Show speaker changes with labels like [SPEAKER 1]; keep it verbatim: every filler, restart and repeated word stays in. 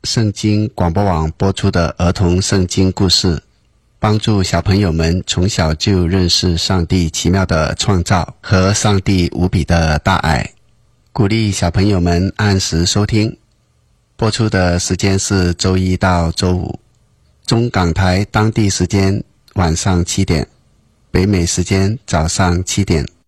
[SPEAKER 1] 圣经广播网播出的儿童圣经故事，帮助小朋友们从小就认识上帝奇妙的创造和上帝无比的大爱，鼓励小朋友们按时收听。播出的时间是周一到周五，中港台当地时间晚上七点，北美时间早上七点。